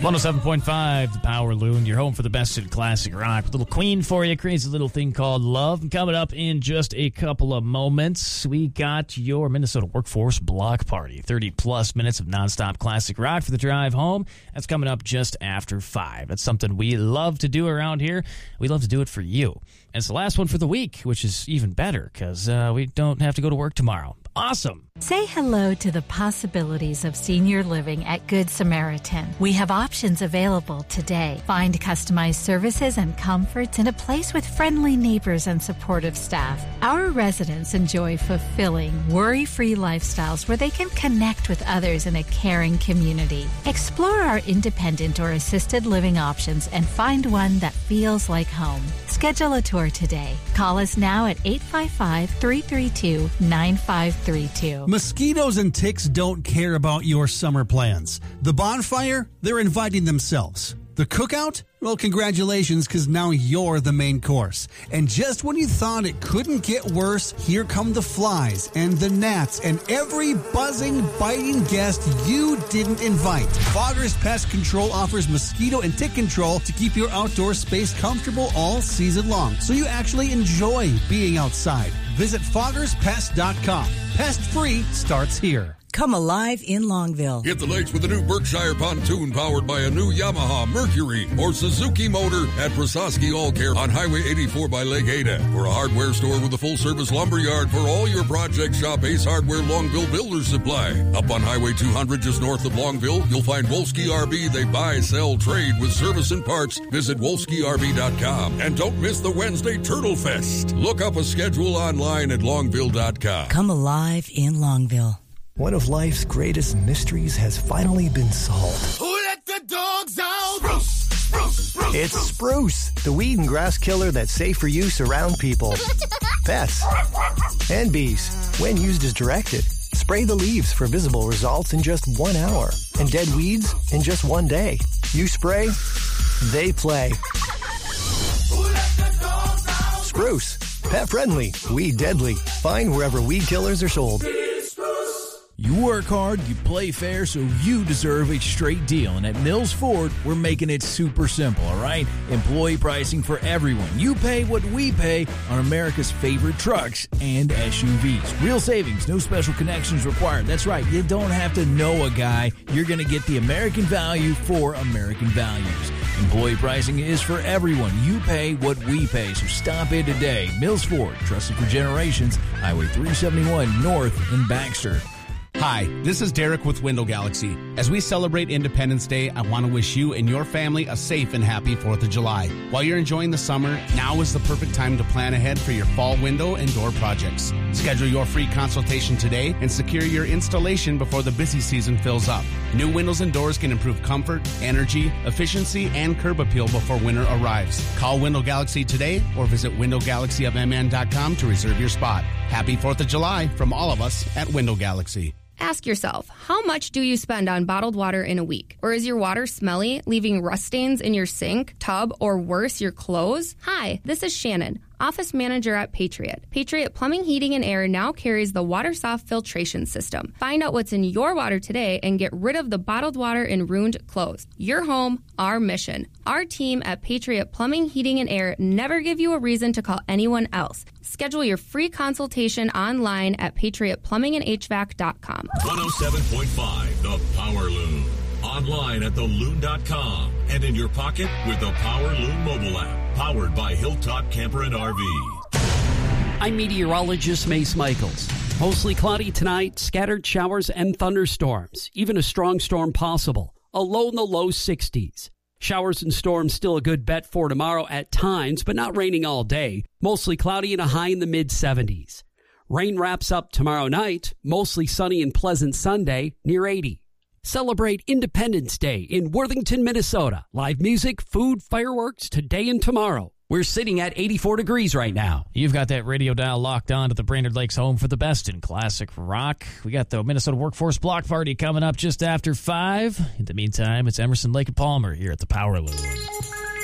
107.5, the Power Loon, your home for the best in classic rock. A little Queen for you, crazy little thing called Love. And coming up in just a couple of moments, we got your Minnesota Workforce Block Party. 30-plus minutes of nonstop classic rock for the drive home. That's coming up just after 5. That's something we love to do around here. We love to do it for you. And it's the last one for the week, which is even better because we don't have to go to work tomorrow. Awesome. Say hello to the possibilities of senior living at Good Samaritan. We have options available today. Find customized services and comforts in a place with friendly neighbors and supportive staff. Our residents enjoy fulfilling, worry-free lifestyles where they can connect with others in a caring community. Explore our independent or assisted living options and find one that feels like home. Schedule a tour today. Call us now at 855-332-9532. Mosquitoes and ticks don't care about your summer plans. The bonfire, they're inviting themselves. The cookout? Well, congratulations, because now you're the main course. And just when you thought it couldn't get worse, here come the flies and the gnats and every buzzing, biting guest you didn't invite. Fogger's Pest Control offers mosquito and tick control to keep your outdoor space comfortable all season long, so you actually enjoy being outside. Visit foggerspest.com. Pest Free starts here. Come alive in Longville. Hit the lakes with a new Berkshire pontoon powered by a new Yamaha, Mercury, or Suzuki motor at Prososki All Care on Highway 84 by Lake Ada. For a hardware store with a full-service lumber yard for all your projects, shop Ace Hardware Longville Builder Supply. Up on Highway 200 just north of Longville, you'll find Wolski RV. They buy, sell, trade with service and parts. Visit WolskiRV.com. And don't miss the Wednesday Turtle Fest. Look up a schedule online at Longville.com. Come alive in Longville. One of life's greatest mysteries has finally been solved. Who let the dogs out? Spruce, spruce, spruce. It's Spruce, the weed and grass killer that's safe for use around people, pets, and bees. When used as directed, spray the leaves for visible results in just 1 hour and dead weeds in just 1 day. You spray, they play. Who let the dogs out? Spruce, pet friendly, weed deadly. Find wherever weed killers are sold. You work hard, you play fair, so you deserve a straight deal. And at Mills Ford, we're making it super simple, all right? Employee pricing for everyone. You pay what we pay on America's favorite trucks and SUVs. Real savings, no special connections required. That's right, you don't have to know a guy. You're going to get the American value for American values. Employee pricing is for everyone. You pay what we pay, so stop in today. Mills Ford, trusted for generations, Highway 371 North in Baxter. Hi, this is Derek with Window Galaxy. As we celebrate Independence Day, I want to wish you and your family a safe and happy 4th of July. While you're enjoying the summer, now is the perfect time to plan ahead for your fall window and door projects. Schedule your free consultation today and secure your installation before the busy season fills up. New windows and doors can improve comfort, energy, efficiency, and curb appeal before winter arrives. Call Window Galaxy today or visit windowgalaxyofmn.com to reserve your spot. Happy 4th of July from all of us at Window Galaxy. Ask yourself, how much do you spend on bottled water in a week? Or is your water smelly, leaving rust stains in your sink, tub, or worse, your clothes? Hi, this is Shannon, office manager at Patriot. Patriot Plumbing, Heating, and Air now carries the WaterSoft filtration system. Find out what's in your water today and get rid of the bottled water and ruined clothes. Your home, our mission. Our team at Patriot Plumbing, Heating, and Air never give you a reason to call anyone else. Schedule your free consultation online at patriotplumbingandhvac.com. 107.5, The Power Loon. Online at theloon.com and in your pocket with the Power Loon mobile app. Powered by Hilltop Camper and RV. I'm meteorologist Mace Michaels. Mostly cloudy tonight, scattered showers and thunderstorms. Even a strong storm possible. A low in the low 60s. Showers and storms still a good bet for tomorrow at times, but not raining all day. Mostly cloudy and a high in the mid-70s. Rain wraps up tomorrow night. Mostly sunny and pleasant Sunday, near 80. Celebrate Independence Day in Worthington, Minnesota. Live music, food, fireworks today and tomorrow. We're sitting at 84 degrees right now. You've got that radio dial locked on to the Brainerd Lakes home for the best in classic rock. We got the Minnesota Workforce Block Party coming up just after 5. In the meantime, it's Emerson, Lake and Palmer here at the Power Loon.